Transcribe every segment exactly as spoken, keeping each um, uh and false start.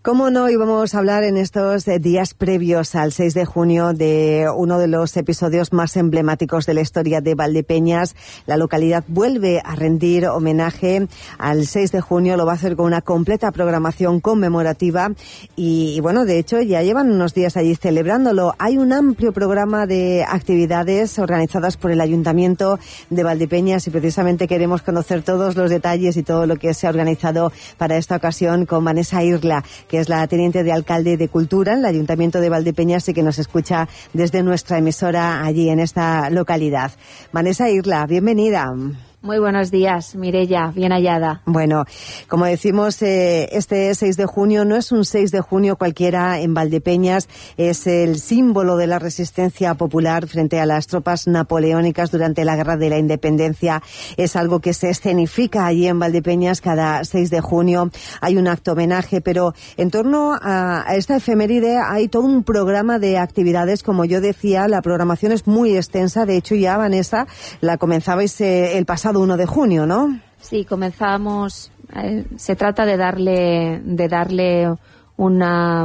Cómo no íbamos a hablar en estos días previos al seis de junio de uno de los episodios más emblemáticos de la historia de Valdepeñas. La localidad vuelve a rendir homenaje al seis de junio, lo va a hacer con una completa programación conmemorativa y, y bueno, de hecho ya llevan unos días allí celebrándolo. Hay un amplio programa de actividades organizadas por el Ayuntamiento de Valdepeñas y precisamente queremos conocer todos los detalles y todo lo que se ha organizado para esta ocasión con Vanessa Irla, que es la teniente de alcalde de Cultura en el Ayuntamiento de Valdepeñas y que nos escucha desde nuestra emisora allí en esta localidad. Vanessa Irla, bienvenida. Muy buenos días, Mireia, bien hallada. Bueno, como decimos, eh, este seis de junio no es un seis de junio cualquiera en Valdepeñas, es el símbolo de la resistencia popular frente a las tropas napoleónicas durante la Guerra de la Independencia. Es algo que se escenifica allí en Valdepeñas cada seis de junio. Hay un acto homenaje, pero en torno a, a esta efeméride hay todo un programa de actividades. Como yo decía, la programación es muy extensa. De hecho, ya, Vanessa, la comenzabais eh, el pasado uno de junio, ¿no? Sí, comenzamos. Eh, se trata de darle, de darle una,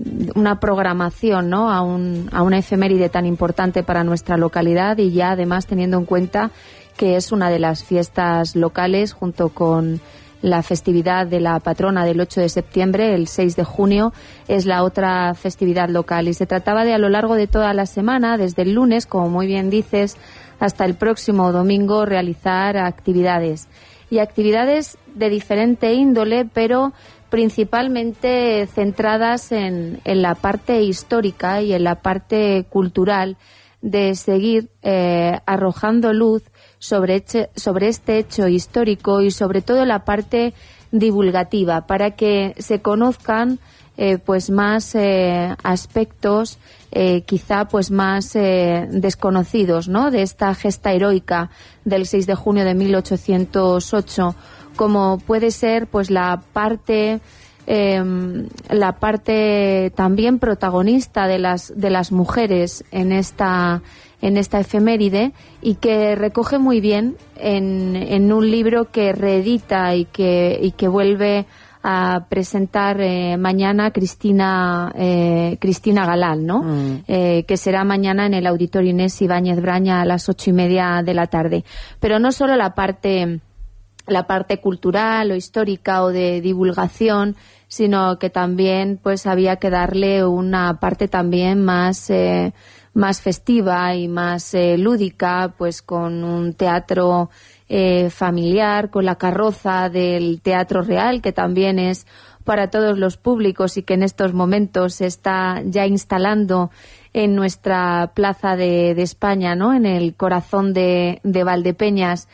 una programación, ¿no? A un, a una efeméride tan importante para nuestra localidad y ya además teniendo en cuenta que es una de las fiestas locales junto con la festividad de la patrona del ocho de septiembre, el seis de junio, es la otra festividad local y se trataba de a lo largo de toda la semana, desde el lunes, como muy bien dices, hasta el próximo domingo realizar actividades. Y actividades de diferente índole, pero principalmente centradas en, en la parte histórica y en la parte cultural de seguir eh, arrojando luz sobre, eche, sobre este hecho histórico y sobre todo la parte divulgativa para que se conozcan eh, pues más eh, aspectos eh, quizá pues más eh, desconocidos, ¿no? De esta gesta heroica del seis de junio de mil ochocientos ocho, como puede ser pues la parte eh, la parte también protagonista de las de las mujeres en esta en esta efeméride y que recoge muy bien en, en un libro que reedita y que y que vuelve a presentar eh, mañana Cristina eh, Cristina Galán, ¿no? Mm. Eh, que será mañana en el Auditorio Inés Ibáñez Braña a las ocho y media de la tarde. Pero no solo la parte la parte cultural o histórica o de divulgación, sino que también pues había que darle una parte también más eh, más festiva y más eh, lúdica, pues con un teatro eh, familiar, con la carroza del Teatro Real, que también es para todos los públicos y que en estos momentos se está ya instalando en nuestra Plaza de, de España, ¿no? En el corazón de, de Valdepeñas.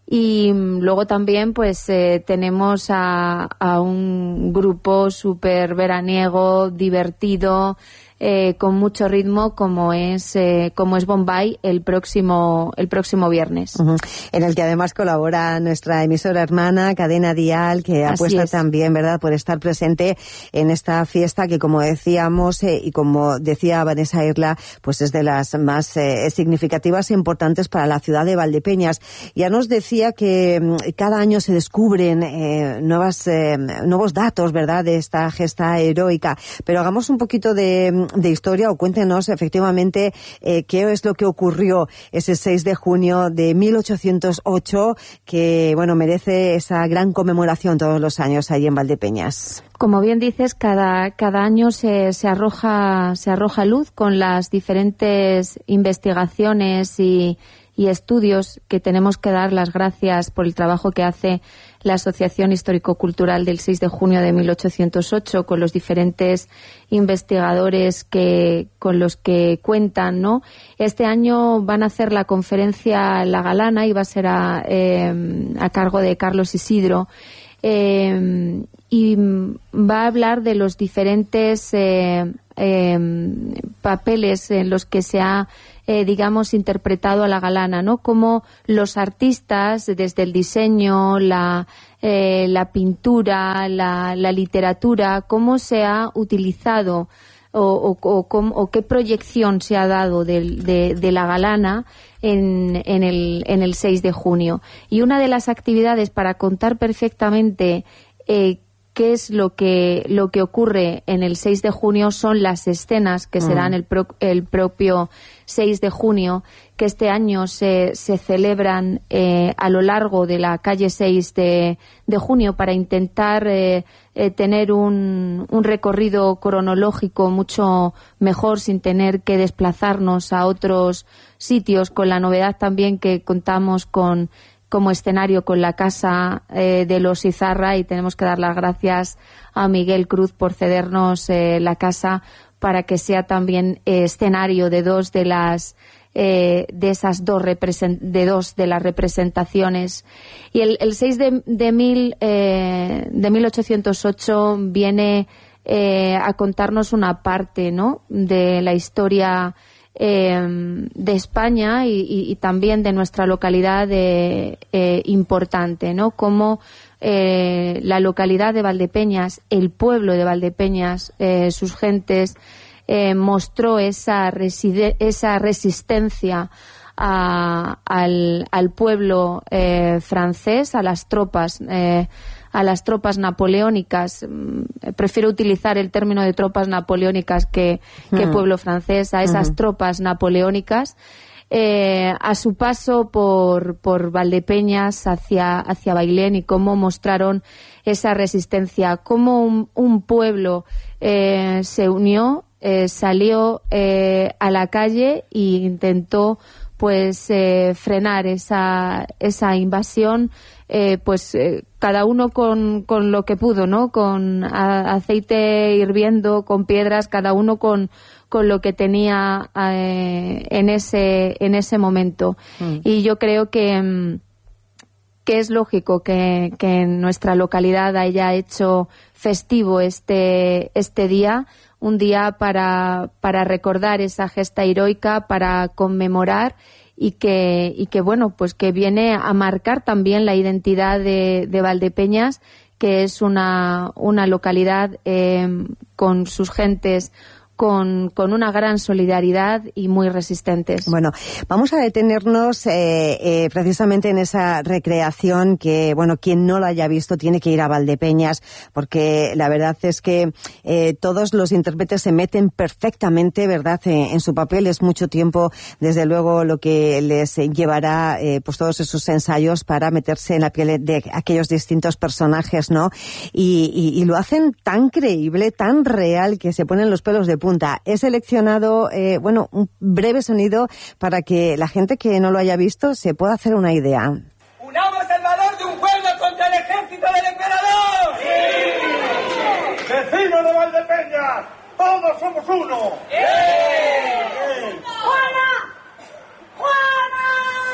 Y luego también pues eh, tenemos a, a un grupo súper veraniego, divertido, eh, con mucho ritmo, como es eh, como es Bombay el próximo el próximo viernes. Uh-huh. En el que además colabora nuestra emisora hermana Cadena Dial, que Así apuesta es. también, ¿verdad?, por estar presente en esta fiesta que, como decíamos eh, y como decía Vanessa Irla, pues es de las más eh, significativas e importantes para la ciudad de Valdepeñas. Ya nos decía que mm, cada año se descubren eh, nuevas eh, nuevos datos, ¿verdad?, de esta gesta heroica, pero hagamos un poquito de de historia o cuéntenos efectivamente eh, qué es lo que ocurrió ese seis de junio de mil ochocientos ocho, que bueno, merece esa gran conmemoración todos los años ahí en Valdepeñas. Como bien dices, cada, cada año se, se arroja se arroja luz con las diferentes investigaciones y, y estudios que tenemos que dar las gracias por el trabajo que hace la Asociación Histórico-Cultural del seis de junio de mil ochocientos ocho, con los diferentes investigadores que con los que cuentan, ¿no? Este año van a hacer la conferencia La Galana y va a ser a, eh, a cargo de Carlos Isidro. Eh, y va a hablar de los diferentes eh, eh, papeles en los que se ha, eh, digamos, interpretado a la Galana, ¿no? Como los artistas, desde el diseño, la, eh, la pintura, la, la literatura, cómo se ha utilizado o, o, o, o qué proyección se ha dado de, de, de la Galana en, en, el, en el seis de junio. Y una de las actividades para contar perfectamente eh, qué es lo que lo que ocurre en el seis de junio son las escenas que mm. serán el, pro, el propio seis de junio, que este año se, se celebran eh, a lo largo de la calle seis de, de junio para intentar eh, eh, tener un, un recorrido cronológico mucho mejor sin tener que desplazarnos a otros sitios, con la novedad también que contamos con como escenario con la Casa eh, de los Izarra, y tenemos que dar las gracias a Miguel Cruz por cedernos eh, la casa para que sea también eh, escenario de dos de las eh, de esas dos represent- de dos de las representaciones. Y el, el seis de, de, mil, eh, de mil ochocientos ocho viene eh, a contarnos una parte, ¿no?, de la historia Eh, de España y, y, y también de nuestra localidad eh, eh, importante, ¿no? Como eh, la localidad de Valdepeñas, el pueblo de Valdepeñas, eh, sus gentes, eh, mostró esa, reside- esa resistencia a, al, al pueblo eh, francés, a las tropas eh, a las tropas napoleónicas. Prefiero utilizar el término de tropas napoleónicas que, que uh-huh. pueblo francés, a esas uh-huh. tropas napoleónicas, eh, a su paso por, por Valdepeñas hacia, hacia Bailén, y cómo mostraron esa resistencia, cómo un, un pueblo eh, se unió, eh, salió eh, a la calle e intentó pues eh, frenar esa, esa invasión, eh, pues eh, cada uno con, con lo que pudo, ¿no? Con a, aceite hirviendo, con piedras, cada uno con, con lo que tenía eh, en ese en ese momento. Mm. Y yo creo que, que es lógico que, que en nuestra localidad haya hecho festivo este, este día, un día para, para recordar esa gesta heroica, para conmemorar, y que, y que bueno, pues que viene a marcar también la identidad de, de Valdepeñas, que es una, una localidad eh, con sus gentes Con, con una gran solidaridad y muy resistentes. Bueno, vamos a detenernos eh, eh, precisamente en esa recreación que, bueno, quien no lo haya visto tiene que ir a Valdepeñas, porque la verdad es que eh, todos los intérpretes se meten perfectamente, ¿verdad?, en, en su papel. Es mucho tiempo, desde luego, lo que les llevará eh, pues todos esos ensayos para meterse en la piel de aquellos distintos personajes, ¿no? Y, y, y lo hacen tan creíble, tan real, que se ponen los pelos de punta. He seleccionado, eh, bueno, un breve sonido para que la gente que no lo haya visto se pueda hacer una idea. ¡Unamos el valor de un pueblo contra el ejército del emperador! ¡Sí! ¡Vecinos de Valdepeñas! ¡Todos somos uno! ¡Sí! ¡Sí! ¡Juana! ¡Juana!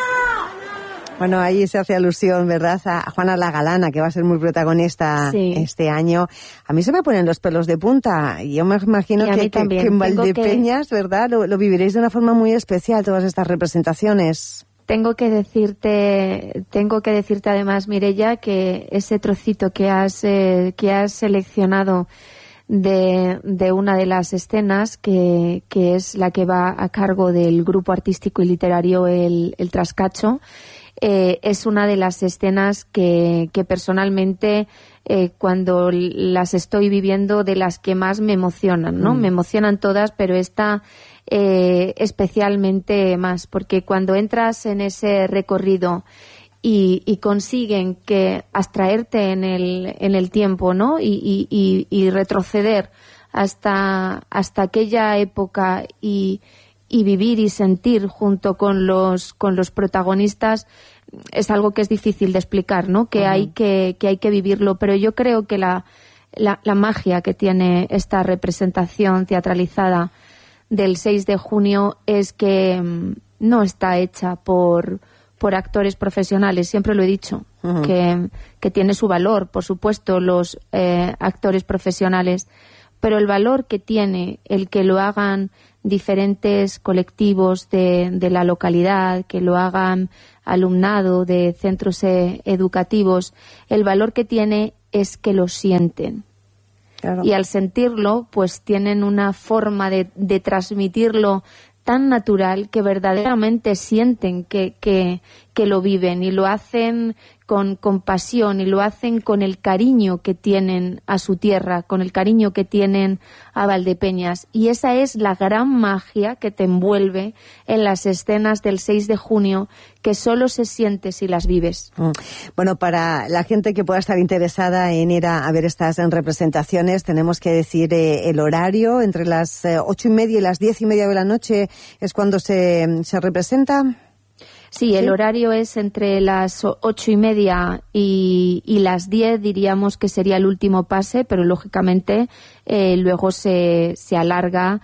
Bueno, ahí se hace alusión, ¿verdad?, a Juana la Galana, que va a ser muy protagonista sí. este año. A mí se me ponen los pelos de punta. Y yo me imagino que, que, que en Valdepeñas, que... ¿verdad?, lo, lo viviréis de una forma muy especial, todas estas representaciones. Tengo que decirte, tengo que decirte además, Mireia, que ese trocito que has, eh, que has seleccionado de, de una de las escenas, que, que es la que va a cargo del grupo artístico y literario El, el Trascacho, Eh, es una de las escenas que, que personalmente eh, cuando las estoy viviendo, de las que más me emocionan, ¿no? Mm. Me emocionan todas, pero esta eh, especialmente más, porque cuando entras en ese recorrido y, y consiguen que abstraerte en el, en el tiempo, ¿no?, y, y, y, y retroceder hasta, hasta aquella época y y vivir y sentir junto con los con los protagonistas, es algo que es difícil de explicar, ¿no?, que uh-huh. hay que que hay que vivirlo, pero yo creo que la, la la magia que tiene esta representación teatralizada del seis de junio es que um, no está hecha por por actores profesionales, siempre lo he dicho, uh-huh. que que tiene su valor, por supuesto, los eh, actores profesionales, pero el valor que tiene el que lo hagan diferentes colectivos de, de la localidad, que lo hagan alumnado de centros eh, educativos, el valor que tiene es que lo sienten. Claro. Y al sentirlo, pues tienen una forma de, de transmitirlo tan natural que verdaderamente sienten que, que, que lo viven y lo hacen con, con pasión y lo hacen con el cariño que tienen a su tierra, con el cariño que tienen a Valdepeñas. Y esa es la gran magia que te envuelve en las escenas del seis de junio, que solo se siente si las vives. Bueno, para la gente que pueda estar interesada en ir a, a ver estas en representaciones, tenemos que decir eh, el horario. Entre las eh, ocho y media y las diez y media de la noche es cuando se, se representa. Sí, el ¿Sí? horario es entre las ocho y media y, y las diez, diríamos que sería el último pase, pero lógicamente eh, luego se, se alarga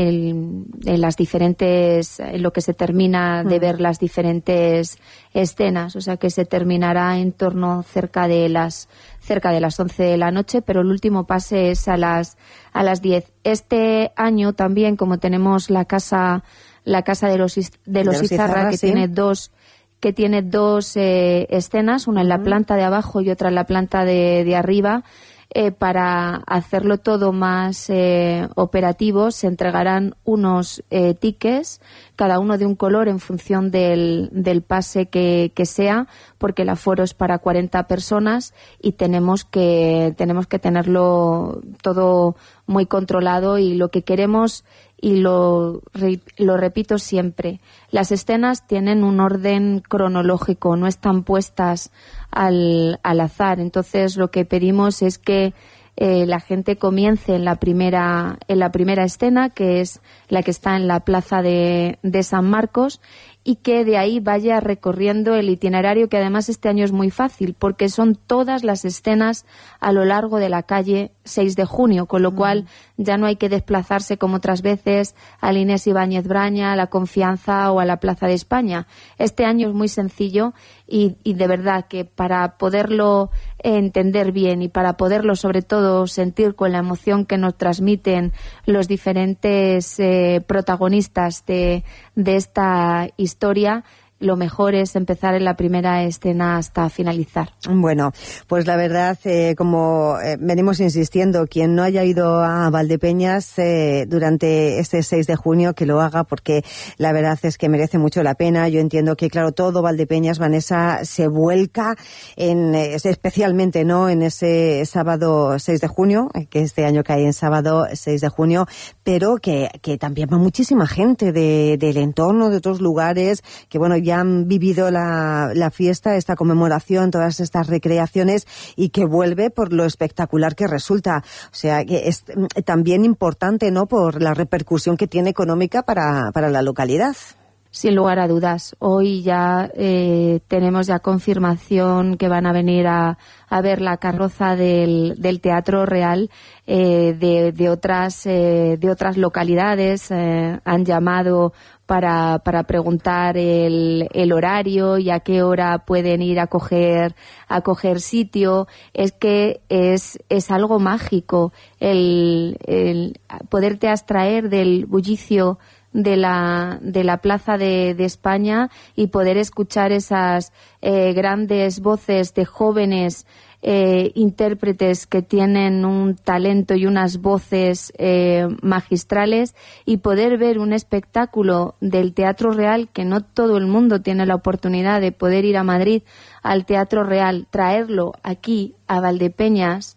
el, en las diferentes, en lo que se termina de ver las diferentes escenas, o sea que se terminará en torno cerca de las cerca de las once de la noche, pero el último pase es a las a las diez. Este año también, como tenemos la casa la casa de los de los, de los Izarra, Izarra, que sí. tiene dos que tiene dos eh, escenas, una en la planta de abajo y otra en la planta de, de arriba. Eh, para hacerlo todo más eh, operativo, se entregarán unos eh, tickets, cada uno de un color en función del, del pase que, que sea, porque el aforo es para cuarenta personas y tenemos que, tenemos que tenerlo todo muy controlado, y lo que queremos, y lo, lo repito siempre, las escenas tienen un orden cronológico, no están puestas al, al azar. Entonces lo que pedimos es que eh, la gente comience en la primera en la primera escena, que es la que está en la plaza de, de San Marcos, y que de ahí vaya recorriendo el itinerario, que además este año es muy fácil porque son todas las escenas a lo largo de la calle seis de junio, con lo mm. cual ya no hay que desplazarse como otras veces al Inés Ibáñez Braña, a la Confianza o a la Plaza de España. Este año es muy sencillo y, y de verdad que para poderlo entender bien y para poderlo sobre todo sentir con la emoción que nos transmiten los diferentes eh, protagonistas de, de esta historia, lo mejor es empezar en la primera escena hasta finalizar. Bueno, pues la verdad, eh, como eh, venimos insistiendo, quien no haya ido a Valdepeñas eh, durante este seis de junio, que lo haga, porque la verdad es que merece mucho la pena. Yo entiendo que, claro, todo Valdepeñas, Vanessa, se vuelca en, eh, especialmente, ¿no?, en ese sábado seis de junio, que este año cae en sábado seis de junio, pero que, que también va muchísima gente de, del entorno, de otros lugares, que bueno, ya han vivido la, la fiesta, esta conmemoración, todas estas recreaciones, y que vuelve por lo espectacular que resulta. O sea, que es también importante, ¿no?, por la repercusión que tiene económica para, para la localidad. Sin lugar a dudas. Hoy ya eh, tenemos ya confirmación que van a venir a, a ver la carroza del, del Teatro Real eh, de, de otras eh, de otras localidades. Eh, han llamado para, para preguntar el, el horario y a qué hora pueden ir a coger, a coger sitio. Es que es, es algo mágico el, el poderte abstraer del bullicio de la de la Plaza de, de España y poder escuchar esas eh, grandes voces de jóvenes eh, intérpretes que tienen un talento y unas voces eh, magistrales, y poder ver un espectáculo del Teatro Real, que no todo el mundo tiene la oportunidad de poder ir a Madrid al Teatro Real, traerlo aquí a Valdepeñas.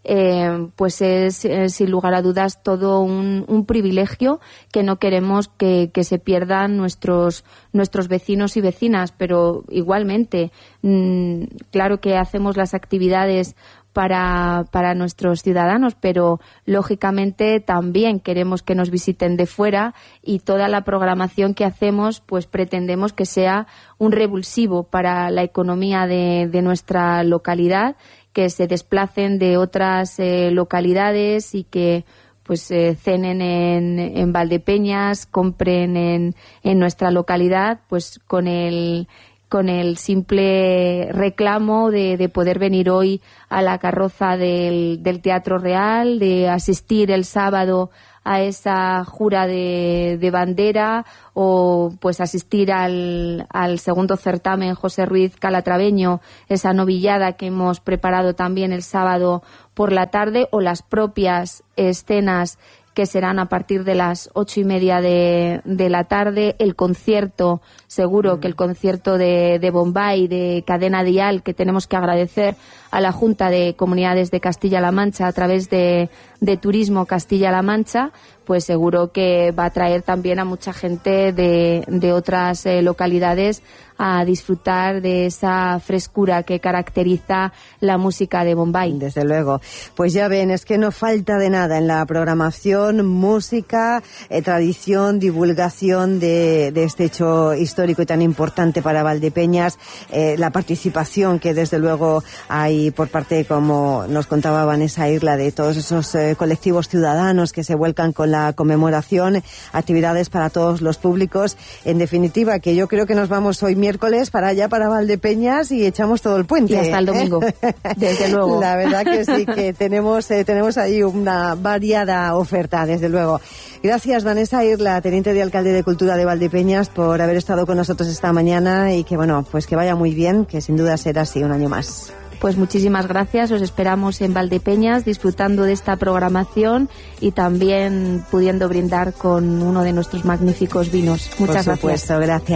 Eh, pues es, eh, sin lugar a dudas, todo un, un privilegio que no queremos que, que se pierdan nuestros nuestros vecinos y vecinas, pero igualmente, mmm, claro que hacemos las actividades para, para nuestros ciudadanos, pero lógicamente también queremos que nos visiten de fuera, y toda la programación que hacemos pues pretendemos que sea un revulsivo para la economía de, de nuestra localidad, que se desplacen de otras eh, localidades y que pues eh, cenen en, en Valdepeñas, compren en, en nuestra localidad, pues con el con el simple reclamo de, de poder venir hoy a la carroza del, del Teatro Real, de asistir el sábado a esa jura de, de bandera, o pues asistir al, al segundo certamen José Ruiz Calatraveño, esa novillada que hemos preparado también el sábado por la tarde, o las propias escenas que serán a partir de las ocho y media de, de la tarde. El concierto, seguro que el concierto de, de Bombay, de Cadena Dial, que tenemos que agradecer a la Junta de Comunidades de Castilla-La Mancha a través de, de Turismo Castilla-La Mancha, pues seguro que va a traer también a mucha gente de, de otras eh, localidades a disfrutar de esa frescura que caracteriza la música de Bombay. Desde luego. Pues ya ven, es que no falta de nada en la programación, música, eh, tradición, divulgación de, de este hecho histórico y tan importante para Valdepeñas, eh, la participación que desde luego hay por parte, como nos contaba Vanessa Irla, de todos esos eh, colectivos ciudadanos que se vuelcan con la conmemoración, actividades para todos los públicos. En definitiva, que yo creo que nos vamos hoy miércoles para allá, para Valdepeñas, y echamos todo el puente. Y hasta el domingo, desde luego. La verdad que sí, que tenemos eh, tenemos ahí una variada oferta, desde luego. Gracias, Vanessa Irla, teniente de alcalde de Cultura de Valdepeñas, por haber estado con nosotros esta mañana, y que bueno, pues que vaya muy bien, que sin duda será así un año más. Pues muchísimas gracias, os esperamos en Valdepeñas disfrutando de esta programación y también pudiendo brindar con uno de nuestros magníficos vinos. Muchas Por supuesto, gracias. Gracias.